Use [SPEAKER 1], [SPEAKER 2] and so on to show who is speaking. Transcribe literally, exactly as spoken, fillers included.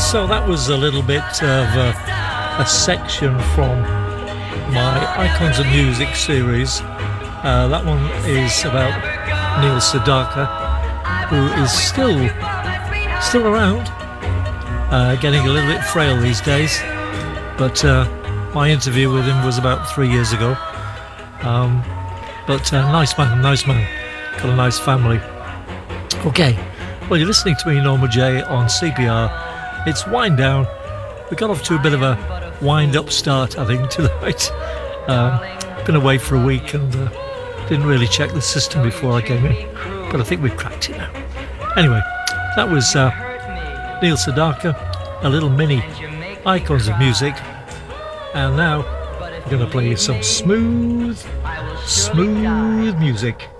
[SPEAKER 1] So that was a little bit of a, a section from my Icons of Music series. Uh, that one is about Neil Sedaka, who is still still around, uh, getting a little bit frail these days. But uh, my interview with him was about three years ago. Um, but uh, nice man, nice man, got a nice family. Okay, well, you're listening to me, Norma J, on C P R. It's Wind Down. We got off to a bit of a wind-up start, I think, tonight. Um, been away for a week and uh, didn't really check the system before I came in, but I think we've cracked it now. Anyway, that was uh, Neil Sedaka, a little mini Icons of Music, and now I'm going to play you some smooth, smooth music.